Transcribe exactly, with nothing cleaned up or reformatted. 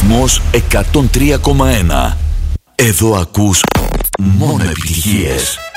Ρυθμός εκατόν τρία κόμμα ένα. Εδώ ακούς μόνο επιτυχίες.